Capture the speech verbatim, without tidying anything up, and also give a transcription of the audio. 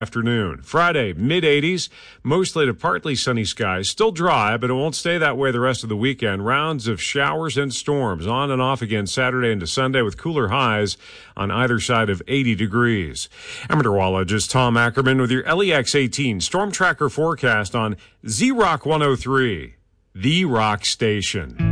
Afternoon. Friday, mid eighties, mostly to partly sunny skies. Still dry, but it won't stay that way the rest of the weekend. Rounds of showers and storms on and off again Saturday into Sunday with cooler highs on either side of eighty degrees. I'm meteorologist Tom Ackerman with your L E X eighteen Storm Tracker forecast on Z-Rock one oh three, the rock station.